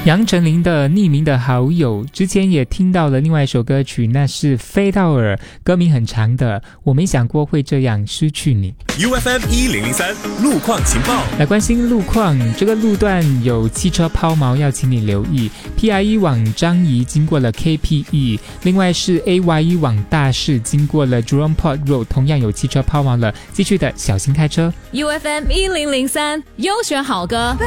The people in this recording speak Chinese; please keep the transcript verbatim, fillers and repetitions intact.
杨丞琳的匿名的好友，之前也听到了另外一首歌曲，那是飞到耳，歌名很长的，我没想过会这样失去你。 U F M 一零零三路况情报， 来关心路况，这个路段有汽车抛锚，要请你留意。 P I 一 往樟宜经过了 K P E， 另外是 A Y 一 往大士经过了 Jurong Port Road， 同样有汽车抛锚了，继续的小心开车。 U F M 一零零三优选好歌。